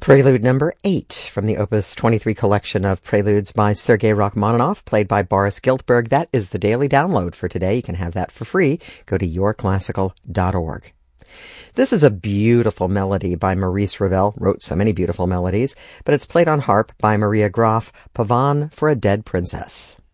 Prelude number 8 from the Opus 23 collection of preludes by Sergei Rachmaninoff, played by Boris Giltberg. That is the daily download for today. You can have that for free. Go to yourclassical.org. This is a beautiful melody by Maurice Ravel, wrote so many beautiful melodies, but it's played on harp by Maria Graf, Pavane for a Dead Princess.